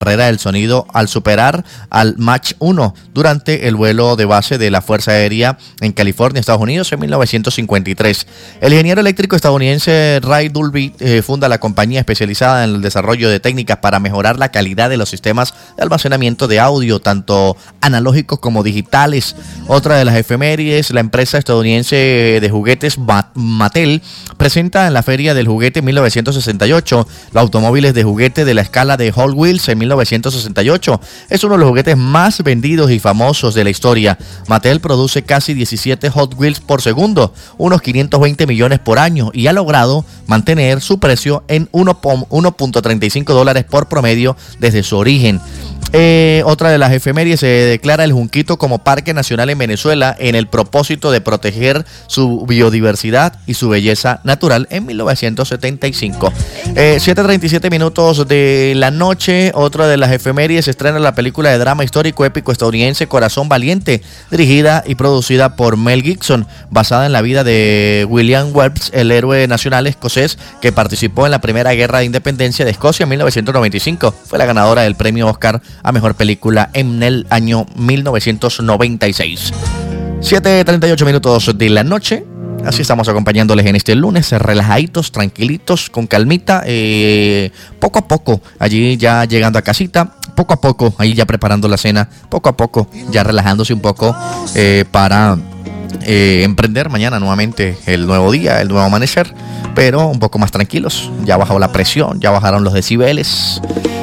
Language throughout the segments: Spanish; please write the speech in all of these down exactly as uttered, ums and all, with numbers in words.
barrera del sonido al superar al Mach uno durante el vuelo de base de la Fuerza Aérea en California, Estados Unidos, en mil novecientos cincuenta y tres. El ingeniero eléctrico estadounidense Ray Dolby eh, funda la compañía especializada en el desarrollo de técnicas para mejorar la calidad de los sistemas de almacenamiento de audio, tanto analógicos como digitales. Otra de las efemérides, la empresa estadounidense de juguetes Mattel presenta en la Feria del Juguete en mil novecientos sesenta y ocho los automóviles de juguete de la escala de Hot Wheels en mil novecientos sesenta y ocho. Es uno de los juguetes más vendidos y famosos de la historia. Mattel produce casi diecisiete Hot Wheels por segundo, unos quinientos veinte millones por año, y ha logrado mantener su precio en uno punto treinta y cinco dólares por promedio desde su origen. Eh, otra de las efemérides, se declara el Junquito como Parque Nacional en Venezuela en el propósito de proteger su biodiversidad y su belleza natural en mil novecientos setenta y cinco. Eh, siete treinta y siete minutos de la noche. Otra de las efemérides, se estrena la película de drama histórico épico estadounidense Corazón Valiente, dirigida y producida por Mel Gibson, basada en la vida de William Wells, el héroe nacional escocés que participó en la Primera Guerra de Independencia de Escocia en mil novecientos noventa y cinco. Fue la ganadora del premio Oscar a Mejor Película en el año mil novecientos noventa y seis. siete treinta y ocho minutos de la noche. Así estamos acompañándoles en este lunes, relajaditos, tranquilitos, con calmita, eh, poco a poco, allí ya llegando a casita, poco a poco, ahí ya preparando la cena, poco a poco, ya relajándose un poco eh, para eh, emprender mañana nuevamente el nuevo día, el nuevo amanecer, pero un poco más tranquilos. Ya bajó la presión, ya bajaron los decibeles,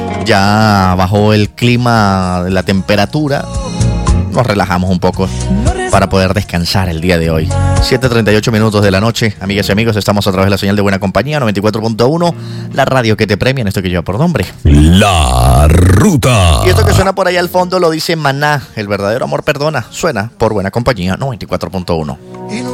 ya bajó el clima, la temperatura. Nos relajamos un poco para poder descansar el día de hoy. siete treinta y ocho minutos de la noche, amigas y amigos, estamos a través de la señal de Buena Compañía, noventa y cuatro punto uno, la radio que te premia en esto que lleva por nombre La Ruta. Y esto que suena por ahí al fondo lo dice Maná, el verdadero amor perdona, suena por Buena Compañía, noventa y cuatro punto uno.